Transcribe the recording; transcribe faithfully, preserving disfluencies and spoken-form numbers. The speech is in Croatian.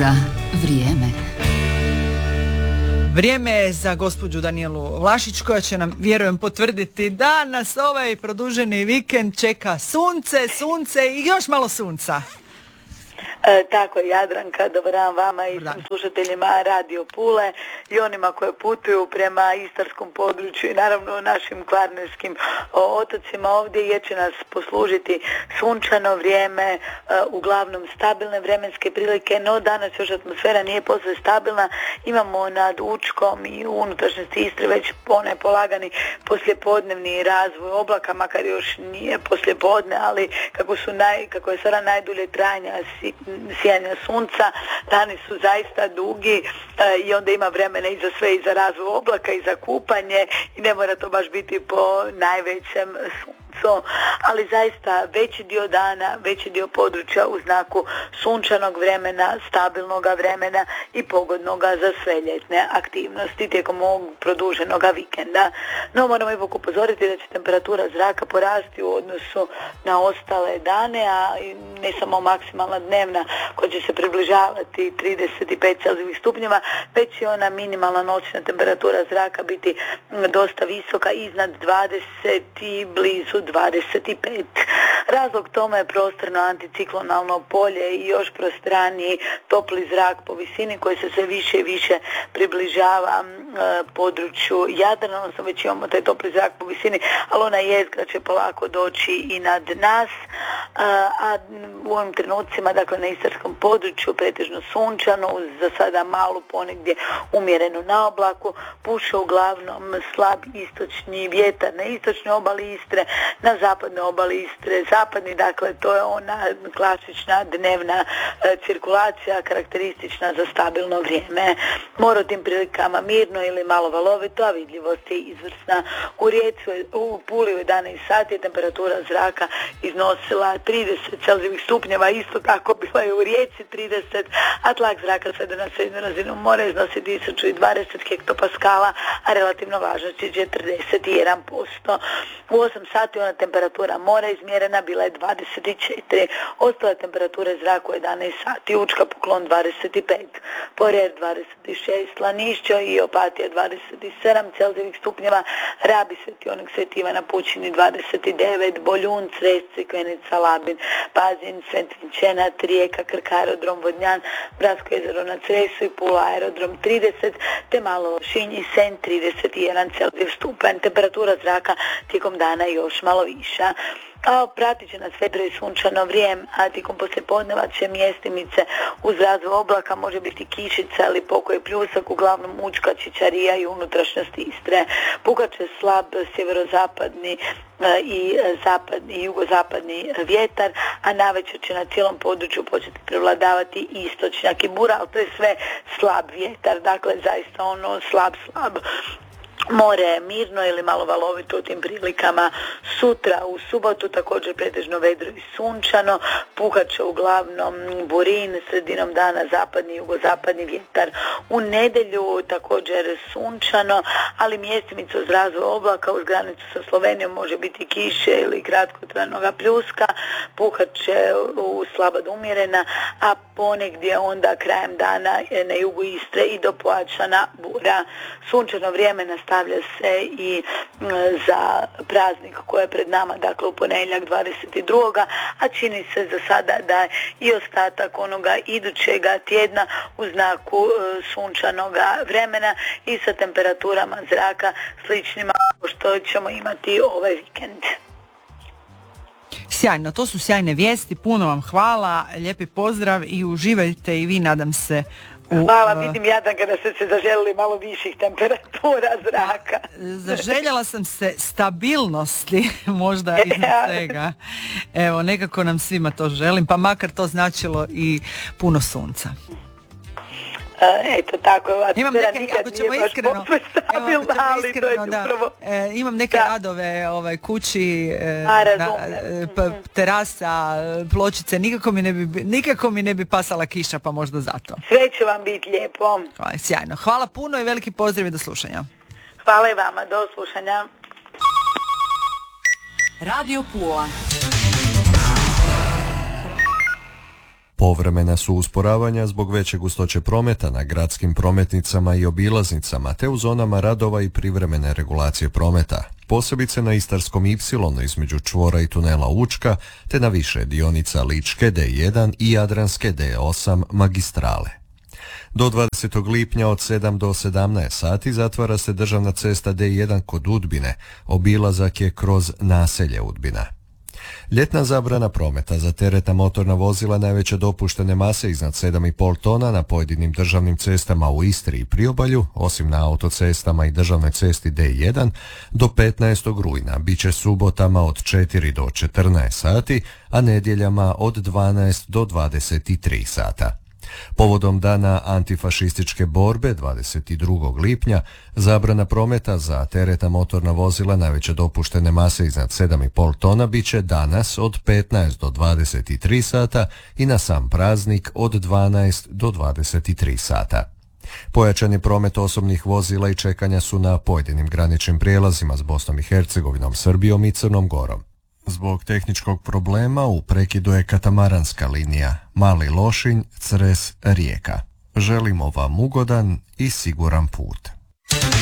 za vrijeme. Vrijeme je za gospođu Danijelu Vlašić koja će nam, vjerujem, potvrditi da nas ovaj produženi vikend čeka sunce, sunce i još malo sunca. E, tako je, Jadranka, dobar dan vama i svim slušateljima Radio Pule i onima koje putuju prema istarskom području i naravno našim kvarnerskim o, otocima ovdje, jer će nas poslužiti sunčano vrijeme, e, uglavnom stabilne vremenske prilike, no danas još atmosfera nije posve stabilna, imamo nad Učkom i u unutrašnjosti Istre već onaj polagani poslijepodnevni razvoj oblaka, makar još nije poslijepodne, ali kako su naj, kako je sada najdulje trajanja si, sijanja sunca, dani su zaista dugi e, i onda ima vremena i za sve, i za razvoj oblaka i za kupanje i ne mora to baš biti po najvećem suncu, ali zaista veći dio dana, veći dio područja u znaku sunčanog vremena, stabilnog vremena i pogodnoga za sve ljetne aktivnosti tijekom ovog produženog vikenda. No moramo ipak upozoriti da će temperatura zraka porasti u odnosu na ostale dane, a ne samo maksimalna dnevna koja će se približavati trideset pet celzijevih stupnjeva, već i ona minimalna noćna temperatura zraka biti dosta visoka, iznad dvadeset i blizu dvadeset pet. Razlog tome je prostorno anticiklonalno polje i još prostraniji topli zrak po visini koji se sve više i više približava e, području Jadrana, odnosno već imamo taj topli zrak po visini, ali ona jezgra će polako doći i nad nas, a, a u ovim trenucima, dakle na istarskom području, pretežno sunčano, uz za sada malu ponegdje umjerenu na oblaku, puše uglavnom slab istočni vjetar na istočnoj obali Istre, na zapadnoj obali Istre, zapadni, dakle to je ona klasična dnevna e, cirkulacija karakteristična za stabilno vrijeme. More u tim prilikama mirno ili malo valovito, a vidljivost je izvrsna. U Rijeci, u Puli u jedanaest sati temperatura zraka iznosila trideset celzijevih stupnjeva, isto tako bila je u Rijeci trideset, a tlak zraka sve na srednju razinu mora iznosi tisuću dvadeset hektopaskala, a relativno vlažnost je četrdeset jedan posto. U osam sati ona temperatura mora izmjerena bila je dvadeset četiri, ostale temperature zraka u jedanaest sati, Učka Poklon dvadeset pet, Porer dvadeset šest, Lanišća i Opatija dvadeset sedam celzijevih stupnjeva, Rabi, Sveti Onik, Sveti Ivan na Pučini dvadeset devet, Boljun, Cres, Crikvenica, Labin, Pazin, Svetvinčenac, Rijeka, Krk, aerodrom Vodnjan, Bratsko jezero na Cresu i Pula aerodrom trideset, te Malo Lošinj i Senj trideset jedan celzijev stupanj. Temperatura zraka tijekom dana još malo viša. A pratit će nas vedro i sunčano vrijeme, a tijekom poslijepodneva će mjestimice uz razvoj oblaka, može biti kišica ili pokoji pljusak, uglavnom Učka, Čičarija i unutrašnjost Istre. Pukat će slab sjeverozapadni i zapadni i jugozapadni vjetar, a navečer će na cijelom području početi prevladavati istočnjak i bura, ali to je sve slab vjetar, dakle zaista ono slab, slab. More je mirno ili malo valovito u tim prilikama. Sutra u subotu također pretežno vedro i sunčano, puhat će uglavnom burin, sredinom dana zapadni i jugozapadni vjetar. U nedjelju također sunčano, ali mjestimice uz razvoj oblaka uz granicu sa Slovenijom može biti kiše ili kratkotrajnoga pljuska, puhat će u slaba do umjerena, a ponegdje onda krajem dana na jugu Istre i do pojačana bura. Sunčano vrijeme nastavlja se i za praznik koji je pred nama, dakle u ponedjeljak dvadeset drugog a čini se za sada da i ostatak onoga idućega tjedna u znaku e, sunčanoga vremena i sa temperaturama zraka sličnima što ćemo imati ovaj vikend. Sjajno, to su sjajne vijesti, puno vam hvala, lijepi pozdrav i uživajte i vi, nadam se. U, Hvala, vidim ja da kada ste se zaželjeli malo viših temperatura zraka. Zaželjela sam se stabilnosti, možda iznad svega. Evo, nekako nam svima to želim, pa makar to značilo i puno sunca. Eto tako, imam neke, ako ćemo iskreno, evo, ako ćemo iskreno da, e, imam neke da. radove ovaj, kući, e, A, na, e, p, terasa, pločice, nikako mi, ne bi, nikako mi ne bi pasala kiša, pa možda zato. Sve će vam biti lijepo. Hvala, sjajno. Hvala puno i veliki pozdrav i do slušanja. Hvala i vama, do slušanja. Radio Pula. Povremena su usporavanja zbog veće gustoće prometa na gradskim prometnicama i obilaznicama, te u zonama radova i privremene regulacije prometa, posebice na Istarskom ipsilonu između čvora i tunela Učka, te na više dionica Ličke D jedan i Jadranske D osam magistrale. Do dvadesetog lipnja od sedam do sedamnaest sati zatvara se državna cesta D jedan kod Udbine, obilazak je kroz naselje Udbina. Ljetna zabrana prometa za teretna motorna vozila najveće dopuštene mase iznad sedam i pol tona na pojedinim državnim cestama u Istri i Priobalju, osim na autocestama i državnoj cesti D jedan, do petnaestog rujna, bit će subotama od četiri do četrnaest sati, a nedjeljama od dvanaest do dvadeset tri sata. Povodom dana antifašističke borbe dvadeset drugog lipnja, zabrana prometa za teretna motorna vozila najveće dopuštene mase iznad sedam i pol tona bit će danas od petnaest do dvadeset tri sata i na sam praznik od dvanaest do dvadeset tri sata. Pojačan je promet osobnih vozila i čekanja su na pojedinim graničnim prijelazima s Bosnom i Hercegovinom, Srbijom i Crnom Gorom. Zbog tehničkog problema u prekidu je katamaranska linija Mali Lošinj, Cres, Rijeka. Želimo vam ugodan i siguran put.